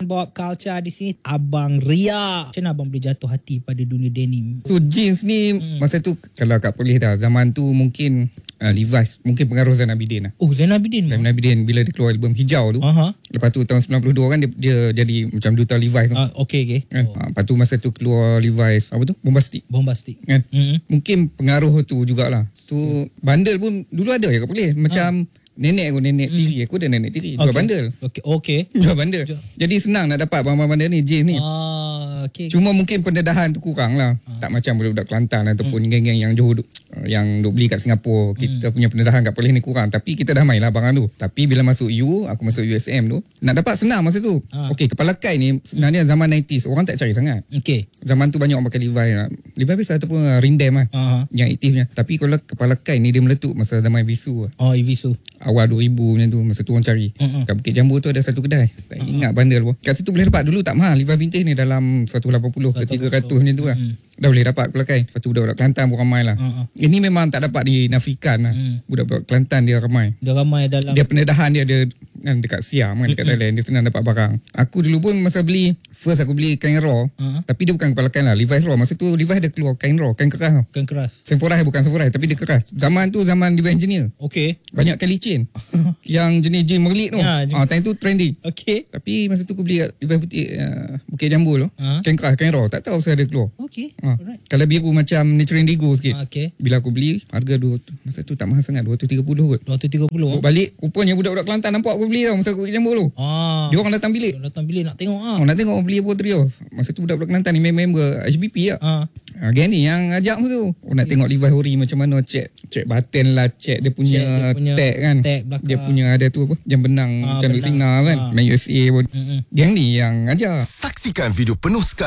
Bob Culture di sini. Abang Ria. Macam mana abang boleh jatuh hati pada dunia denim? So jeans ni masa tu kalau kat Perlis dah, zaman tu mungkin Levi's, mungkin pengaruh Zain Abidin lah. Oh, Zain Abidin. Zain Abidin bila dia keluar album Hijau tu. Lepas tu tahun 92 kan dia jadi macam duta Levi's tu. Okay. Kan? Lepas tu masa tu keluar Levi's apa tu? Bombastic. Kan? Mungkin pengaruh tu jugalah. So bundle pun dulu ada je kat Perlis. Macam nenek tiri aku ada nenek tiri jual bundle. Okay. Jual bundle. Jadi senang nak dapat barang-barang bundle ni, jeans ni. Okay. Cuma mungkin pendedahan tu kurang lah. Tak macam budak-budak Kelantan ataupun geng-geng yang Johor yang duk beli kat Singapura. Kita punya pendedahan kat Perlis ni kurang. Tapi kita dah main lah barang tu. Tapi bila masuk aku masuk USM tu, nak dapat senang masa tu. Okay, kepala kain ni sebenarnya zaman 90s orang tak cari sangat. Okay. Zaman tu banyak orang pakai Levi's. Levi's biasa ataupun Rindem lah. Yang aktifnya. Tapi kalau kepala kain ni dia meletup masa zaman Evisu lah. Evisu. Awal 2000 macam tu. Masa tu orang cari. Kat Bukit Jambu tu ada satu kedai. Tak ingat bundle pun. Kat situ boleh dapat. Dulu tak mahal. Levi's vintage ni dalam 180 ke 300 macam tu lah. Dah boleh dapat kepala kain. Lepas tu budak-budak Kelantan pun ramai lah. Ini memang tak dapat dinafikan lah. Budak-budak Kelantan dia ramai. Dia ramai dalam. Dia pendedahan dia kan, dekat Siam kan, dekat Thailand. Dia senang dapat barang. Aku dulu pun masa beli, first aku beli kain raw. Tapi dia bukan kepala kain lah. Levi's raw. Masa tu Levi's ada keluar kain raw. Kain keras tau. Kain keras. Senforai bukan senforai. Tapi dia keras. Zaman tu zaman Levi's Engineer. Okay. Banyak kali licin. Yang jenis jean merlit tu. Time tu trendy. Okay. Tapi masa tu aku beli kat Levi's Bukit Jambu tu. Kain keras, kain raw. Tak tahu saya ada keluar. Okay. Alright. Kalau biru macam Natural Indigo sikit. Okay. Bila aku beli, harga masa tu tak mahal sangat. 230 kot. 230. Bawa balik, rupanya budak-budak Kelantan nampak aku beli tau. Masa aku Bukit Jambu tu. Dia orang datang bilik. Nak tengok. Nak tengok beli apa trio. Masa tu budak-budak Kelantan ni member HBP lah. Geng ni yang ajak masa tu. Nak tengok Levi's Ori macam mana. Check button lah. Check dia punya tag kan. Dia punya ada tu apa. Jam benang. Macam Duk Sinar kan. Main USA pun. Geng ni yang ajak. Saksikan video penuh sekali